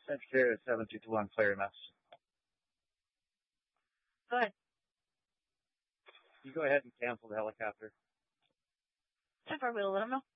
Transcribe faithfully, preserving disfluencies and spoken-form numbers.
Sagittarius seven two two one, clear enough. Go ahead. You go ahead and cancel the helicopter. ten four, we'll let them know.